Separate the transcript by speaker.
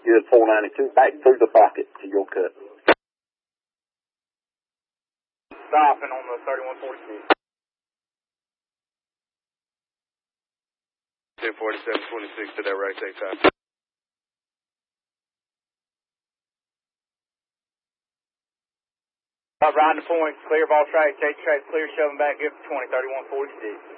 Speaker 1: Good 492, back through the pocket to your cut.
Speaker 2: Stopping on the 3146.
Speaker 3: 104726 to that right, take time.
Speaker 2: Riding the point, clear ball track, take track, clear, shoving back, give 20, 3146.